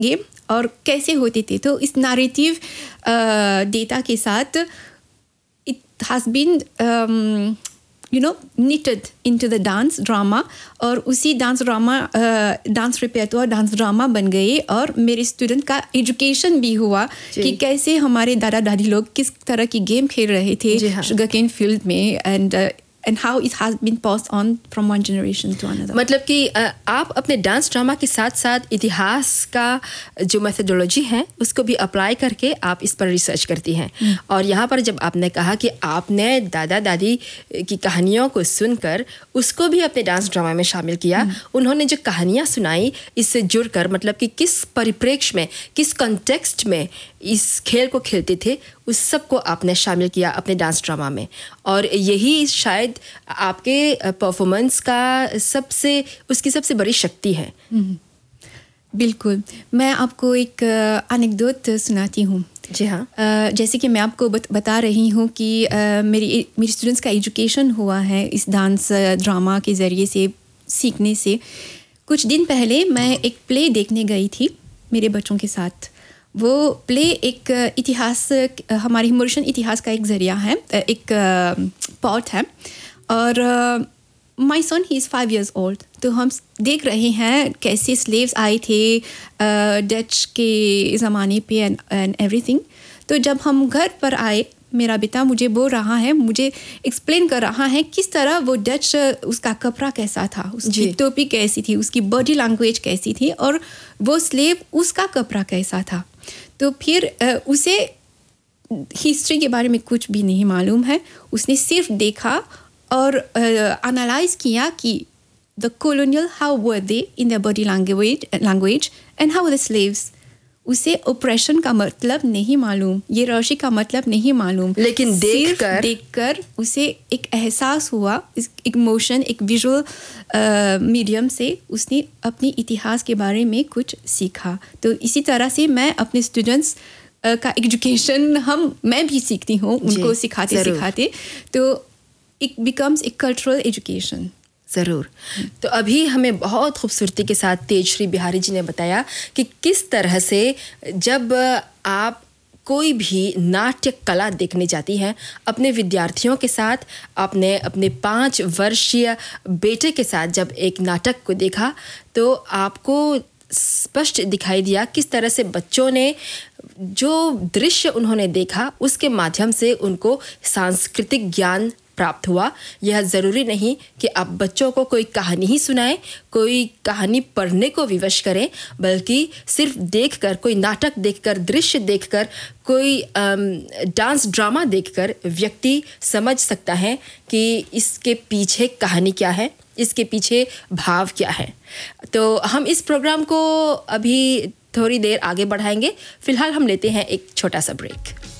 Game और कैसे होते थे। तो इस नैरेटिव डेटा के साथ it has bean knitted into the dance drama, और उसी डांस रिपेयरटोर डांस ड्रामा बन गए, और मेरे स्टूडेंट का एजुकेशन भी हुआ कि कैसे हमारे दादा दादी लोग किस तरह की गेम खेल रहे थे शुगरकेन फील्ड में, and how it has been passed on from one generation to another. मतलब कि आप अपने डांस ड्रामा के साथ साथ इतिहास का जो मेथोडोलॉजी है उसको भी अप्लाई करके आप इस पर रिसर्च करती हैं। और यहाँ पर जब आपने कहा कि आपने दादा दादी की कहानियों को सुनकर उसको भी अपने डांस ड्रामा में शामिल किया, उन्होंने जो कहानियाँ सुनाई इससे जुड़कर, मतलब कि किस परिप्रेक्ष्य में, किस कॉन्टेक्स्ट में इस खेल को खेलते थे, उस सब को आपने शामिल किया अपने डांस ड्रामा में। और यही शायद आपके परफॉर्मेंस का उसकी सबसे बड़ी शक्ति है। बिल्कुल। मैं आपको एक एनेक्डोट सुनाती हूँ। जी हाँ। जैसे कि मैं आपको बता रही हूँ कि मेरी स्टूडेंट्स का एजुकेशन हुआ है इस डांस ड्रामा के ज़रिए से, सीखने से। कुछ दिन पहले मैं एक प्ले देखने गई थी मेरे बच्चों के साथ। वो प्ले एक इतिहास, हमारी मॉरिशन इतिहास का एक ज़रिया है, एक पॉट है। और माई सन ही इज़ 5 years old। तो हम देख रहे हैं कैसे स्लेव्स आए थे डच के ज़माने पे एंड एवरीथिंग। तो जब हम घर पर आए, मेरा बेटा मुझे बोल रहा है, मुझे एक्सप्लेन कर रहा है किस तरह वो डच, उसका कपड़ा कैसा था, उसकी टोपी कैसी थी, उसकी बॉडी लैंग्वेज कैसी थी, और वो स्लेव उसका कपड़ा कैसा था। तो फिर उसे हिस्ट्री के बारे में कुछ भी नहीं मालूम है। उसने सिर्फ देखा और एनालाइज किया कि द कॉलोनियल हाउ वर दे in their body language and how the slaves. उसे ऑपरेशन का मतलब नहीं मालूम, ये रौशी का मतलब नहीं मालूम, लेकिन देखकर उसे एक एहसास हुआ, एक मोशन, एक विजुअल मीडियम से उसने अपने इतिहास के बारे में कुछ सीखा। तो इसी तरह से मैं अपने स्टूडेंट्स का एजुकेशन मैं भी सीखती हूँ उनको सिखाते, तो it becomes a cultural education. ज़रूर। तो अभी हमें बहुत खूबसूरती के साथ तेजश्री बिहारी जी ने बताया कि किस तरह से जब आप कोई भी नाट्य कला देखने जाती हैं अपने विद्यार्थियों के साथ, आपने अपने 5 वर्षीय बेटे के साथ जब एक नाटक को देखा तो आपको स्पष्ट दिखाई दिया किस तरह से बच्चों ने जो दृश्य उन्होंने देखा उसके माध्यम से उनको सांस्कृतिक ज्ञान प्राप्त हुआ। यह ज़रूरी नहीं कि आप बच्चों को कोई कहानी ही सुनाएं, कोई कहानी पढ़ने को विवश करें, बल्कि सिर्फ देखकर, कोई नाटक देखकर, दृश्य देखकर, कोई डांस ड्रामा देखकर व्यक्ति समझ सकता है कि इसके पीछे कहानी क्या है, इसके पीछे भाव क्या है। तो हम इस प्रोग्राम को अभी थोड़ी देर आगे बढ़ाएंगे। फ़िलहाल हम लेते हैं एक छोटा सा ब्रेक।